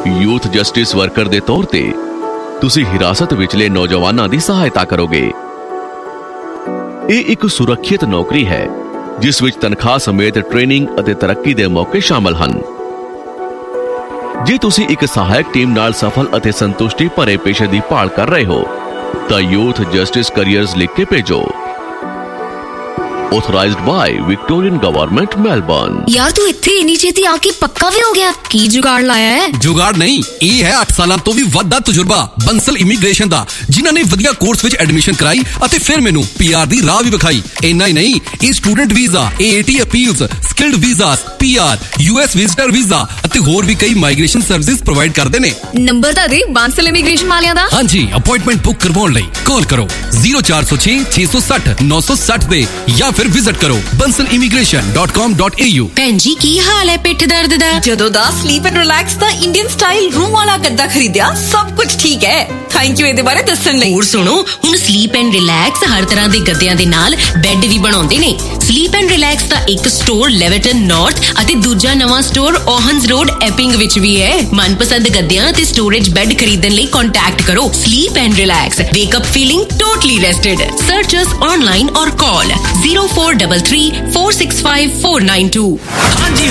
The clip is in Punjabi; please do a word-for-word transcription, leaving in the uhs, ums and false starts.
ਯੂਥ ਜਸਟਿਸ ਵਰਕਰ ਦੇ ਤੌਰ ਤੇ ਤੁਸੀਂ ਹਿਰਾਸਤ ਵਿਚਲੇ ਨੌਜਵਾਨਾਂ ਦੀ ਸਹਾਇਤਾ ਕਰੋਗੇ। ਇਹ ਇੱਕ ਸੁਰੱਖਿਅਤ ਨੌਕਰੀ ਹੈ ਜਿਸ ਵਿੱਚ ਤਨਖਾਹ ਸਮੇਤ ਟ੍ਰੇਨਿੰਗ ਅਤੇ ਤਰੱਕੀ ਦੇ ਮੌਕੇ ਸ਼ਾਮਲ ਹਨ। ਜੇ ਤੁਸੀਂ ਇੱਕ ਸਹਾਇਕ ਟੀਮ ਨਾਲ ਸਫਲ ਅਤੇ ਸੰਤੁਸ਼ਟੀ ਭਰੇ ਪੇਸ਼ੇ ਦੀ ਭਾਲ ਕਰ ਰਹੇ ਹੋ ਤਾਂ ਯੂਥ ਜਸਟਿਸ ਕੈਰੀਅਰਸ ਲਿਖ ਕੇ ਭੇਜੋ। Authorized by Victorian Government, Melbourne। यार तू इत्थे इन्नी छेती आके पक्का भी हो गया? की जुगाड़ लाया है? जुगाड़ नहीं, ये है अठ साल तो भी वध दा तजुर्बा बंसल इमीग्रेशन दा, जिन्हां ने वधिया कोर्स विच एडमिशन कराई अते फिर मैनू पीआर दी राह भी विखाई। इन्ना ही नहीं, ये student visa, AAT appeals, skilled visas, PR, US visitor visa अते होर भी कई माइग्रेशन सर्विसेज प्रोवाइड करदे ने। नंबर ता दे बंसल इमीग्रेशन वालियां दा। हां जी, अपॉइंटमेंट बुक करवाउण लई कॉल करो zero four zero six six six zero nine six zero ते या फिर विजिट करो bansal immigration dot com dot a u। ਭੈਣ ਜੀ ਕੀ ਹਾਲ ਹੈ ਪਿੱਠ ਦਰਦ ਦਾ? ਜਦੋਂ ਦਾ sleep and relax the Indian style room ਵਾਲਾ ਗੱਦਾ ਖਰੀਦਿਆ ਸਭ ਕੁਝ ਠੀਕ ਹੈ। ਥੈਂਕ ਯੂ ਇਹਦੇ ਬਾਰੇ ਦੱਸਣ ਲਈ। ਹੋਰ ਸੁਣੋ, ਹੁਣ ਸਲੀਪ ਐਂਡ ਰਿਲੈਕਸ ਹਰ ਤਰ੍ਹਾਂ ਦੇ ਗੱਦਿਆਂ ਦੇ ਨਾਲ ਬੈੱਡ ਵੀ ਬਣਾਉਂਦੇ ਨੇ। ਸਲੀਪ ਐਂਡ ਰਿਲੈਕਸ ਦਾ ਇੱਕ ਸਟੋਰ ਲੈਵਰਟਨ ਨਾਰਥ ਅਤੇ ਦੂਜਾ ਨਵਾਂ ਸਟੋਰ ਓਹਨਸ ਰੋਡ ਐਪਿੰਗ ਵਿੱਚ ਵੀ ਹੈ। ਮਨਪਸੰਦ ਗੱਦਿਆਂ ਅਤੇ ਸਟੋਰੇਜ ਬੈੱਡ ਖਰੀਦਣ ਲਈ ਕੰਟੈਕਟ ਕਰੋ sleep and relax. ਵੇਕ up feeling totally ਰੈਸਟਡ। Search us online ਔਰ ਕਾਲ zero four three three four six five four nine two। हाँ जी